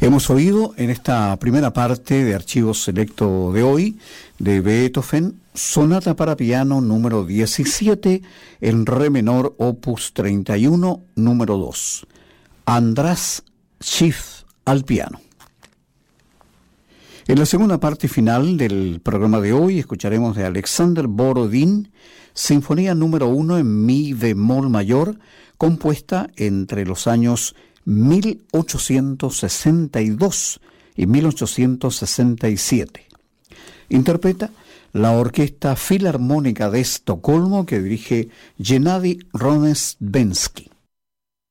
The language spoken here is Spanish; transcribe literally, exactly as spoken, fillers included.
Hemos oído en esta primera parte de Archivo Selecto de hoy, de Beethoven, Sonata para piano número diecisiete, en re menor, opus treinta y uno, número dos. András Schiff al piano. En la segunda parte final del programa de hoy escucharemos de Alexander Borodin, Sinfonía número uno en mi bemol mayor, compuesta entre los años mil ochocientos sesenta y dos y mil ochocientos sesenta y siete. Interpreta la Orquesta Filarmónica de Estocolmo que dirige Gennady Ronesbensky.